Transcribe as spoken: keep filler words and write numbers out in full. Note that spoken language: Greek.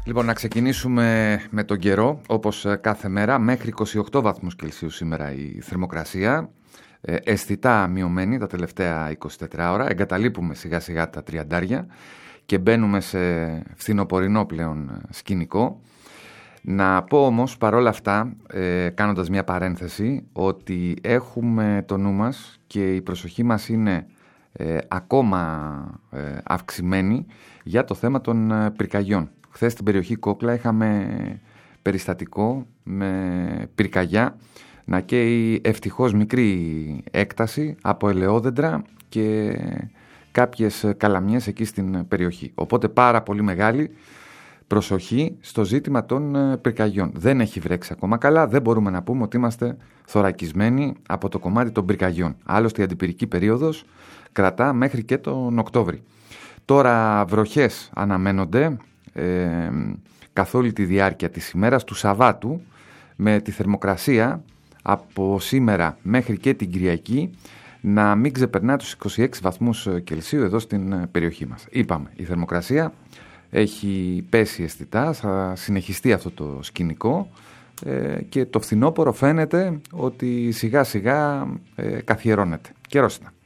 Λοιπόν, να ξεκινήσουμε με τον καιρό, όπως κάθε μέρα, μέχρι είκοσι οκτώ βαθμούς Κελσίου σήμερα η θερμοκρασία, ε, αισθητά μειωμένη τα τελευταία εικοσιτέσσερις ώρα, εγκαταλείπουμε σιγά σιγά τα τριαντάρια και μπαίνουμε σε φθινοπορεινό πλέον σκηνικό. Να πω όμως παρόλα αυτά, ε, κάνοντας μια παρένθεση, ότι έχουμε το νου μας και η προσοχή μας είναι ε, ακόμα ε, αυξημένη για το θέμα των ε, πυρκαγιών. Χθες στην περιοχή Κόκλα είχαμε περιστατικό με πυρκαγιά να καίει ευτυχώς μικρή έκταση από ελαιόδεντρα και κάποιες καλαμιές εκεί στην περιοχή. Οπότε πάρα πολύ μεγάλη προσοχή στο ζήτημα των πυρκαγιών. Δεν έχει βρέξει ακόμα καλά, δεν μπορούμε να πούμε ότι είμαστε θωρακισμένοι από το κομμάτι των πυρκαγιών. Άλλωστε η αντιπυρική περίοδος κρατά μέχρι και τον Οκτώβρη. Τώρα βροχές αναμένονται ε, καθ' όλη τη διάρκεια της ημέρας του Σαββάτου, με τη θερμοκρασία από σήμερα μέχρι και την Κυριακή να μην ξεπερνά τους είκοσι έξι βαθμούς Κελσίου εδώ στην περιοχή μας. Είπαμε, η θερμοκρασία έχει πέσει αισθητά, θα συνεχιστεί αυτό το σκηνικό ε, και το φθινόπωρο φαίνεται ότι σιγά σιγά ε, καθιερώνεται. Καιρός ήταν.